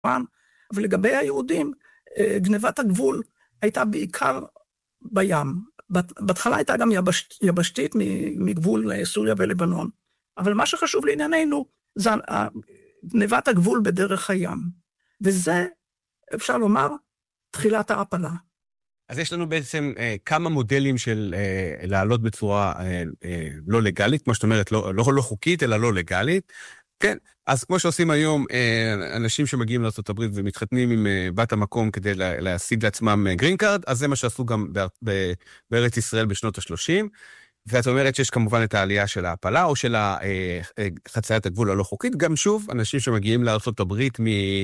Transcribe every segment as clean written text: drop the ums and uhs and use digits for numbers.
ולגבי היהודים, גנבת הגבול הייתה בעיקר בים. בהתחלה הייתה גם יבשתית מגבול סוריה ולבנון. אבל מה שחשוב לענייננו, זה גנבת הגבול בדרך הים. וזה, אפשר לומר, תחילת ההעפלה. אז יש לנו בעצם כמה מודלים של לעלות בצורה לא לגלית, כמו שאת אומרת, לא חוקית, אלא לא לגלית. כן, אז כמו שעושים היום, אנשים שמגיעים לארצות הברית ומתחתנים עם בת המקום כדי להשיג לעצמם גרין קארד, אז זה מה שעשו גם בארץ ישראל בשנות ה-30, ואת אומרת שיש כמובן את העלייה של ההעפלה, או של חציית הגבול הלא חוקית, גם שוב, אנשים שמגיעים לארצות הברית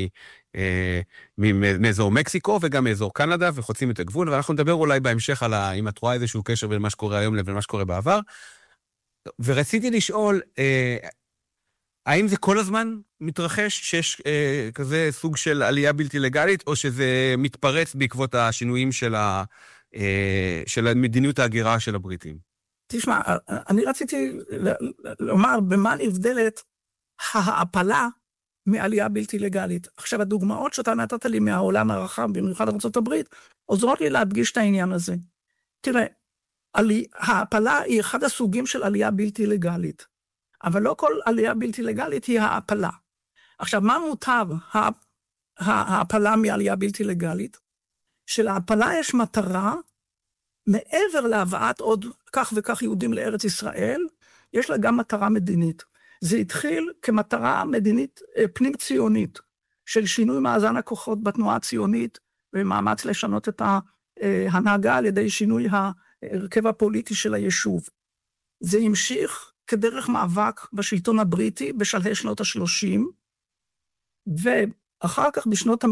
מאזור מקסיקו, וגם מאזור קנדה, וחוצים את הגבול, ואנחנו נדבר אולי בהמשך על אם את רואה איזשהו קשר בין מה שקורה היום לבין מה שקורה בעבר, ורציתי לשאול, האם זה כל הזמן מתרחש שיש כזה סוג של עלייה בלתי לגלית, או שזה מתפרץ בעקבות השינויים של מדיניות ההגירה של הבריטים? תשמע, אני רציתי לומר במה נבדלת ההעפלה מעלייה בלתי לגלית. עכשיו, הדוגמאות שאתה נתת לי מהעולם הרחב, במיוחד ארצות הברית, עוזרות לי להדגיש את העניין הזה. תראה, ההעפלה היא אחד הסוגים של עלייה בלתי לגלית, אבל לא כל עלייה בלתי לגלית היא ההעפלה. עכשיו, מה מוטב ההעפלה מעלייה בלתי לגלית? שלהעפלה יש מטרה, מעבר להבאת עוד כך וכך יהודים לארץ ישראל, יש לה גם מטרה מדינית. זה התחיל כמטרה מדינית פנים ציונית, של שינוי מאזן הכוחות בתנועה הציונית, ומאמץ לשנות את ההנהגה על ידי שינוי ההרכב הפוליטי של היישוב. זה המשיך כדרך מאבק בשלטון הבריטי בשלהי שנות ה-30, ואחר כך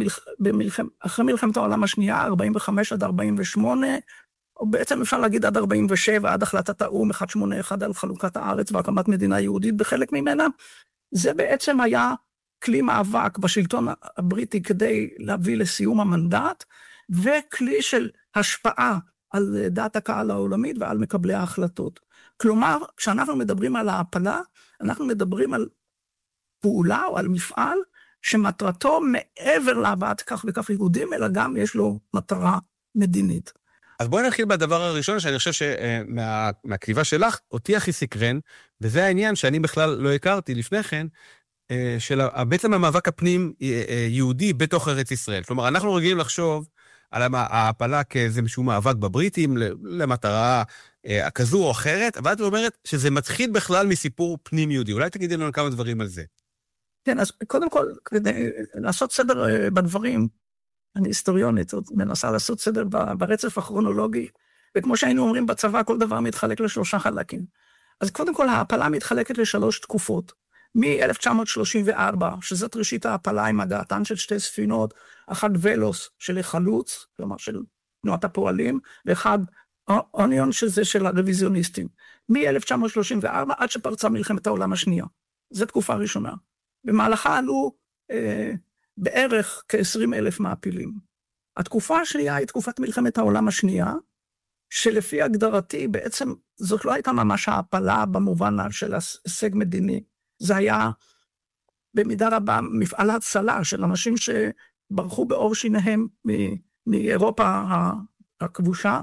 אחרי מלחמת העולם השנייה, 45 עד 48, או בעצם אפשר להגיד עד 47, עד החלטת האו"ם 181 על חלוקת הארץ והקמת מדינה יהודית בחלק ממנה, זה בעצם היה כלי מאבק בשלטון הבריטי כדי להביא לסיום המנדט, וכלי של השפעה על דעת הקהל העולמית ועל מקבלי ההחלטות. כלומר, כשאנחנו מדברים על ההעפלה, אנחנו מדברים על פעולה או על מפעל שמטרתו מעבר להבאת כך וכך יהודים, אלא גם יש לו מטרה מדינית. אז בואי נתחיל בדבר הראשון, שאני חושב שמהכתיבה שלך, אותי הכי סקרן, וזה העניין שאני בכלל לא הכרתי לפני כן, של בעצם המאבק הפנים יהודי בתוך ארץ ישראל. כלומר, אנחנו רגילים לחשוב על ההעפלה כאיזשהו מאבק בבריטים, למטרה כזו או אחרת, אבל את אומרת שזה מתחיל בכלל מסיפור פנים יהודי. אולי תגידי לנו כמה דברים על זה. כן, אז קודם כל, כדי לעשות סדר בדברים, אני היסטוריונית, מנסה לעשות סדר ברצף הכרונולוגי, וכמו שהיינו אומרים בצבא, כל דבר מתחלק לשלושה חלקים. אז קודם כל, ההעפלה מתחלקת לשלוש תקופות. מ-1934, שזאת ראשית ההעפלה עם הגעתן של שתי ספינות, אחד ולוס של החלוץ, כלומר של תנועת הפועלים, ואחד אוניון שזה של הרוויזיוניסטים. מ-1934 עד שפרצה מלחמת העולם השנייה. זו תקופה ראשונה. במהלכה עלו בערך כ-20,000 מעפילים. התקופה השנייה היא תקופת מלחמת העולם השנייה, שלפי הגדרתי בעצם זאת לא הייתה ממש העפלה במובן של הישג מדיני. זה היה במידה רבה מפעל הצלה של אנשים שברחו באור שיניהם מאירופה הכבושה.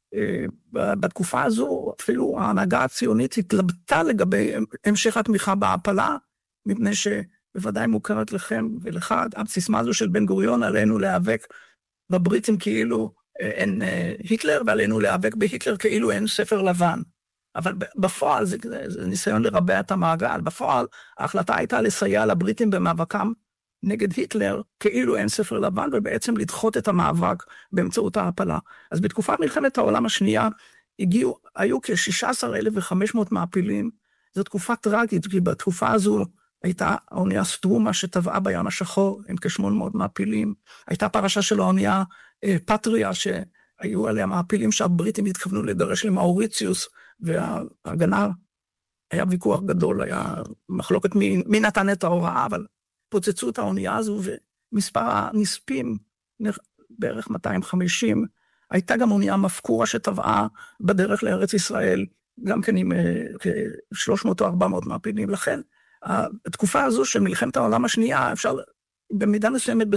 בתקופה הזו אפילו ההנהגה הציונית התלבטה לגבי המשך התמיכה בהעפלה, מפני שבוודאי מוכרת לכם ולך, הסיסמה הזו של בן גוריון, עלינו להיאבק בבריטים כאילו אין היטלר, ועלינו להיאבק בהיטלר כאילו אין ספר לבן. אבל בפועל זה ניסיון לרבע את המעגל. בפועל ההחלטה הייתה לסייע לבריטים במאבקם נגד היטלר, כאילו אין ספר לבן, ובעצם לדחות את המאבק באמצעות ההעפלה. אז בתקופת מלחמת העולם השנייה היו כ-16,500 מעפילים. זו תקופה טרגית, כי בתקופה הזו הייתה האונייה סטרומה שטבעה בים השחור עם כ-800 מעפילים. הייתה פרשה של האונייה פטריה שהיו עליה מעפילים שהבריטים התכוונו לדרש למאוריציוס, וההגנה היה ויכוח גדול, היה מחלוקת מי נתן את ההוראה, אבל פוצצו את האונייה הזו, ומספר הנספים בערך 250, הייתה גם אונייה מפקורה שטבעה בדרך לארץ ישראל, גם כן עם כ-300 או 400 מעפילים. לכן, התקופה הזו של מלחמת העולם השנייה, אפשר במידה מסוימת